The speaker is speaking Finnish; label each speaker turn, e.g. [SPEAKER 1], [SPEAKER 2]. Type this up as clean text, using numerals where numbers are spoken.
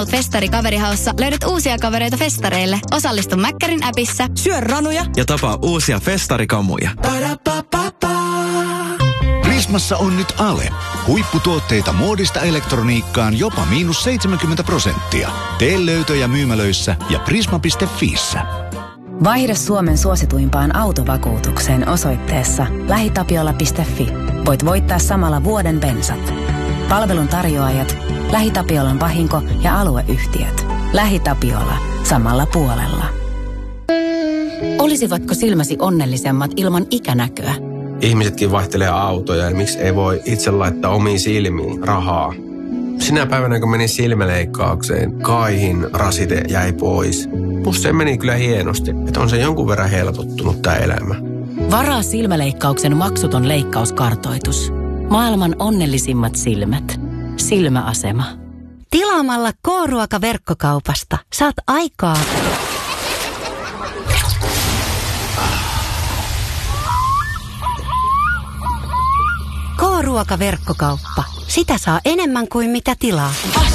[SPEAKER 1] Festari Kaverihaussa löydät uusia kavereita festareille. Osallistu Mäkkärin appissa.
[SPEAKER 2] Syö ranuja
[SPEAKER 3] ja tapaa uusia festarikamuja.
[SPEAKER 4] Prismassa on nyt ale. Huipputuotteita muodista elektroniikkaan jopa -70%. Tee löytöjä myymälöissä ja prisma.fiissä.
[SPEAKER 5] Vaihda Suomen suosituimpaan autovakuutukseen osoitteessa lähitapiola.fi. Voit voittaa samalla vuoden bensat. Palvelun tarjoajat, LähiTapiolan vahinko- ja alueyhtiöt. LähiTapiola. Samalla puolella. Olisivatko silmäsi onnellisemmat ilman ikänäköä?
[SPEAKER 6] Ihmisetkin vaihtelee autoja ja miksi ei voi itse laittaa omiin silmiin rahaa. Sinä päivänä, kun menin silmäleikkaukseen, kaihin rasite jäi pois. Musta se meni kyllä hienosti, että on se jonkun verran helpottunut tää elämä.
[SPEAKER 5] Varaa silmäleikkauksen maksuton leikkauskartoitus. Maailman onnellisimmat silmät. Silmäasema.
[SPEAKER 7] Tilaamalla K-ruoka-verkkokaupasta saat aikaa. K-ruoka-verkkokauppa. Sitä saa enemmän kuin mitä tilaa.